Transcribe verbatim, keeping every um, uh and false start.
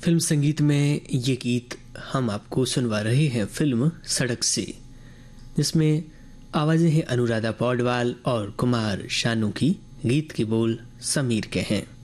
Film संगीत में ये गीत हम आपको सुनवा रहे हैं फिल्म सड़क से, जिसमें आवाज़ें हैं अनुराधा पौडवाल और कुमार शानू की। गीत के बोल समीर के हैं।